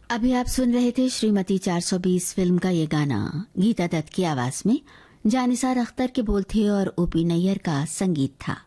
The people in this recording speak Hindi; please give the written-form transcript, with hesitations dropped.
अभी आप सुन रहे थे श्रीमती 420 फिल्म का ये गाना गीता दत्त की आवाज में। जानिसार अख्तर के बोल थे और ओपी नैयर का संगीत था।